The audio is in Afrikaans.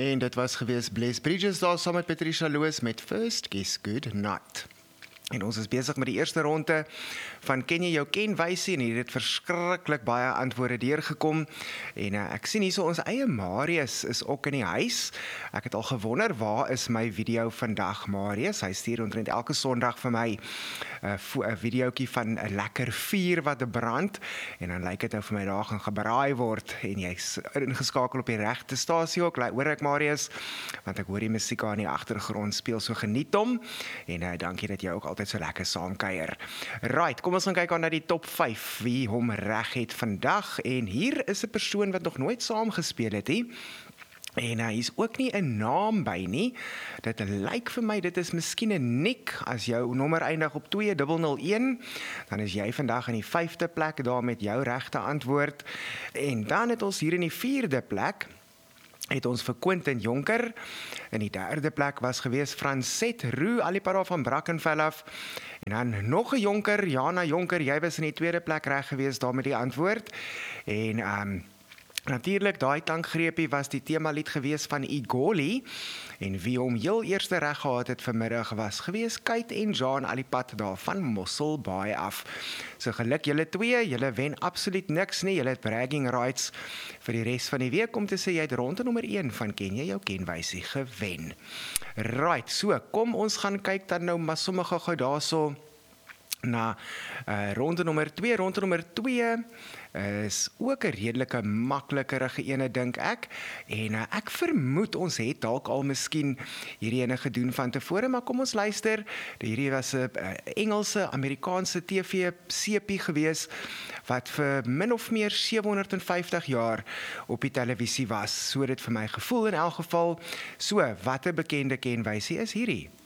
En dit was gewees Bless Bridges daar saam met Patricia Loos met First Kiss Good Night. En ons is besig met die eerste ronde van Ken jy jou kenwysie en hier het verskriklik baie antwoorde deurgekom. En ek sien hierso ons eie Marius is ook in die huis. Ek het al gewonder waar is my video vandag, Marius. Hy stuur omtrent elke Sondag vir my 'n videoetjie van 'n lekker vuur wat brand en dan lyk dit nou vir my daar gaan gebraai word en jy's ingeskakel op die regte stasie ook. Hoor ek Marius, want ek hoor die musiek aan die agtergrond speel, so geniet hom en dankie dat jy ook altyd so lekker saamkuier. Right, kom ons gaan kyk aan na die top 5 wie hom reg het vandag en hier is 'n persoon wat nog nooit saam gespeel het nie. En hy is ook nie 'n naam by nie. Dit lyk vir my, dit is miskien 'n nik. As jou nommer eindig op 2001, dan is jy vandag in die 5de plek daar met jou regte antwoord. En dan het ons hier in die 4de plek het ons vir Quentin Jonker. In die 3de plek was gewees Francet Roux, alipad van Brackenfell af. En dan nog 'n Jonker, Jana Jonker, jy was in die 2de plek reg gewees daar met die antwoord. En natuurlik, daai tankgreepie was die temalied gewees van Igoli en wie hom heel eerste reg gehad het vanmiddag was gewees Kate en Jean alipad daar van Mosselbaai af. So geluk julle twee, julle wen absoluut niks nie, julle het bragging rights vir die res van die week om te sê jy het ronde nommer 1 van Ken jy jou kenwysie gewen. Right, so kom ons gaan kyk dan nou maar sommige gou daarso na ronde nommer 2. Ronde nommer 2 is ook 'n redelike maklikerige ene dink ek en ek vermoed ons het dalk al miskien hierdie ene gedoen van tevore, maar kom ons luister. Hierdie was 'n Engelse Amerikaanse TV-sepie gewees wat vir min of meer 750 jaar op die televisie was. So dit vir my gevoel in elk geval. So, wat 'n bekende kenwysie is hierdie?